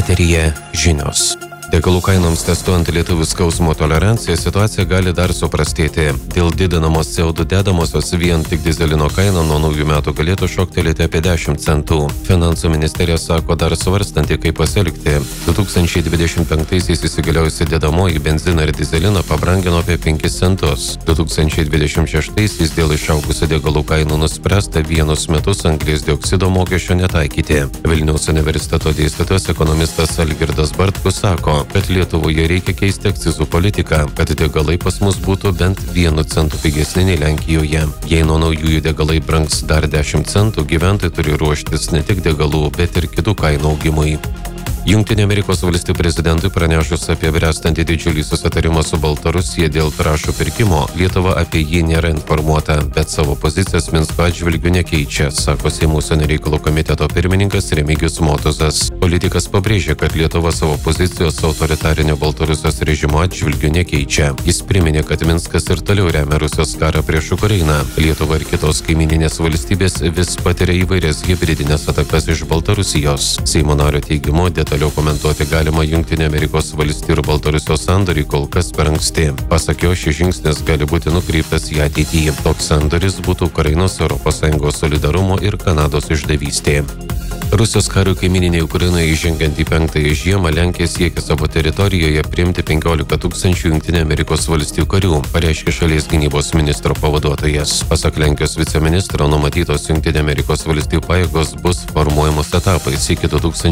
Eteryje žinios. Degalų kainoms testuojant lietuvių skausmo toleranciją situacija gali dar suprastėti. Dėl didinamos CO2 dedamosios vien tik dizelino kaina nuo naujų metų galėtų šoktelėti apie 10 centų. Finansų ministerija sako dar svarstanti, kaip pasielgti. 2025-aisiais įsigaliojusi dedamoji benziną ir dizeliną pabrangino apie 5 centus. 2026-aisiais dėl išaugusio degalų kainų nuspręsta vienus metus anglies dioksido mokesčio netaikyti. Vilniaus universiteto dėstytojas ekonomistas Algirdas Bartkus sako, kad Lietuvoje reikia keisti akcizų politiką, kad degalai pas mus būtų bent 1 centu pigesni nei Lenkijoje. Jei nuo naujųjų degalai brangs dar 10 centų, gyventojai turi ruoštis ne tik degalų, bet ir kitų kainų augimui. Jungtinių Amerikos valstijų prezidentui pranešus apie bręstantį didžiulį susitarimą su Baltarusija dėl trąšų pirkimo, Lietuva apie jį nėra informuota, bet savo pozicijas Minsko atžvilgiu nekeičia, sako Seimo užsienio reikalų komiteto pirmininkas Remigijus Motuzas. Politikas pabrėžė, kad Lietuva savo pozicijos autoritarinio Baltarusijos režimo atžvilgiu nekeičia. Jis priminė, kad Minskas ir toliau remia Rusijos karą prieš Ukrainą. Lietuva ir kitos kaimininės valstybės vis patiria įvairias hibridinės atakas iš Baltarusijos. Seimo nario teigimu, detaliau komentuoti galima Jungtinių Amerikos valstijų ir Baltarusijos sandorį kol kas per anksti. Pasak jo, šis žingsnis gali būti nukreiptas į ateitį. Toks sandoris būtų Ukrainos, ES solidarumo ir Kanados išdavystė. Rusijos karių kaimininėje Ukrainoje įžengiant į 5-ąją žiemą, Lenkija siekia savo teritorijoje priimti 15 000 Jungtinių Amerikos valstijų karių, pareiškė šalies gynybos ministro pavaduotojas. Pasak Lenkijos viceministro, numatytos Jungtinių Amerikos valstijų pajėgos bus formuojamos etapais iki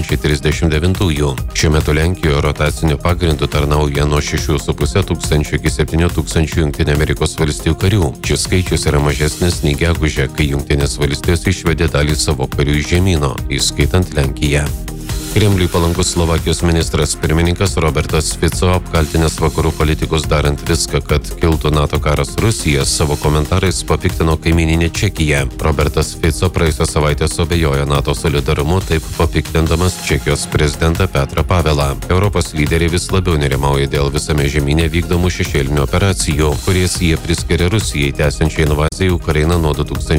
2039-ųjų. Šiuo metu Lenkijoje rotaciniu pagrindu tarnauja nuo 6,5 tūkstančių iki 7 000 Jungtinių Amerikos valstijų karių. Šis skaičius yra mažesnis nei gegužę, kai Jungtinės valstijos išvedė dalį savo karių iš žemyno, įskaitant Lenkiją. Kremliui palankus Slovakijos ministras pirmininkas Robertas Fico, apkaltinęs vakarų politikus darant viską, kad kiltų NATO karas Rusija, savo komentarais papiktino kaimyninę Čekiją. Robertas Fico praėjusią savaitę suabejojo NATO solidarumu, taip papiktindamas Čekijos prezidentą Petrą Pavelą. Europos lyderiai vis labiau nerimauja dėl visame žemyne vykdomų šešėlinių operacijų, kurias jie priskiria Rusijai tęsiančiai invaziją į Ukrainą nuo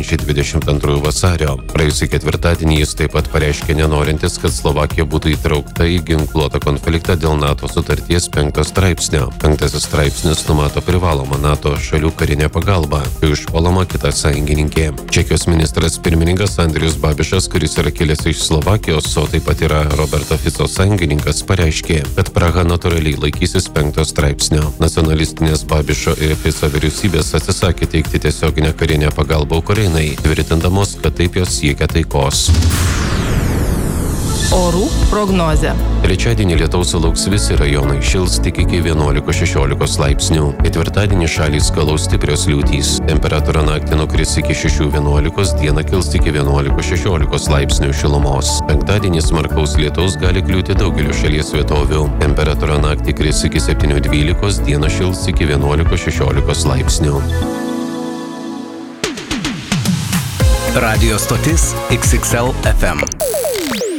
2022 vasario. Praėjusį ketvirtadienį jis taip pat pareiškė nenorintis, kad Slovakija būtų įtraukta į ginkluotą konfliktą dėl NATO sutarties 5 straipsnio. 5 straipsnis numato privalomą NATO šalių karinę pagalbą, kai užpuolama kita sąjungininkė. Čekijos ministras pirmininkas Andrius Babišas, kuris yra kilęs iš Slovakijos, o taip pat yra Roberto Fico sąjungininkas, pareiškė, kad Praha natūraliai laikysis 5 straipsnio. Nacionalistinės Babišo ir Fico vyriausybės atsisakė teikti tiesioginę karinę pagalbą Ukrainai, tvirtindamos, kad taip jos siekia taikos. Orų prognozė. Trečiadienį lietaus sulauks visi rajonai, šils tik iki 11-16 laipsnių. Ketvirtadienį šalį skalaus stiprios liūtys. Temperatūra naktį nukris iki 6-11, dieną kils iki 11-16 laipsnių šilumos. Penktadienį smarkaus lietaus gali kliūti daugeliu šalies vietovių. Temperatūra naktį kris iki 7-12, dieną šils iki 11-16 laipsnių. Radio stotis XXL FM.